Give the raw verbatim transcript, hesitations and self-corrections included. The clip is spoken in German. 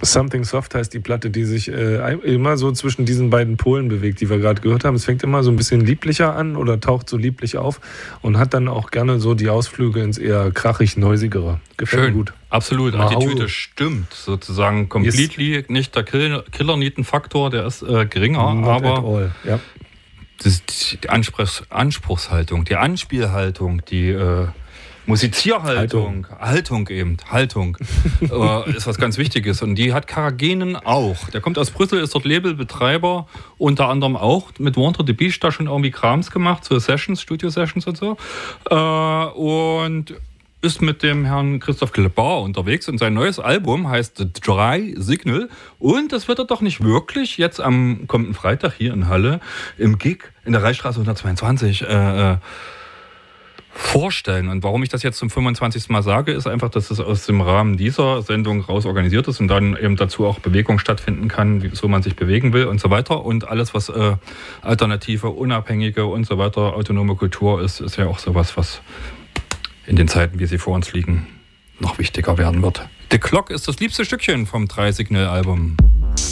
Something Soft heißt die Platte, die sich äh, immer so zwischen diesen beiden Polen bewegt, die wir gerade gehört haben. Es fängt immer so ein bisschen lieblicher an oder taucht so lieblich auf und hat dann auch gerne so die Ausflüge ins eher krachig Neusigere. Gefällt Schön, mir gut. Absolut. Wow. Und die Tüte stimmt sozusagen completely. Yes. Nicht der Kill- Killer-Nieten-Faktor, der ist äh, geringer, Not aber at all. Ja. das, die Anspruchs- Anspruchshaltung, die Anspielhaltung, die äh, Musizierhaltung, Haltung. Haltung eben, Haltung äh, ist was ganz Wichtiges. Und die hat Karagenen auch. Der kommt aus Brüssel, ist dort Labelbetreiber, unter anderem auch mit Wander the Beach da schon irgendwie Krams gemacht, so Sessions, Studio-Sessions und so. Äh, und ist mit dem Herrn Christoph Klebar unterwegs und sein neues Album heißt The Dry Signal und das wird er doch nicht wirklich jetzt am kommenden Freitag hier in Halle im Gig in der Reichsstraße hundertzweiundzwanzig äh, vorstellen. Und warum ich das jetzt zum fünfundzwanzigsten Mal sage, ist einfach, dass es aus dem Rahmen dieser Sendung raus organisiert ist und dann eben dazu auch Bewegung stattfinden kann, wie, so man sich bewegen will und so weiter. Und alles, was äh, alternative, unabhängige und so weiter, autonome Kultur ist, ist ja auch sowas, was in den Zeiten, wie sie vor uns liegen, noch wichtiger werden wird. The Clock ist das liebste Stückchen vom Dry Signal Album.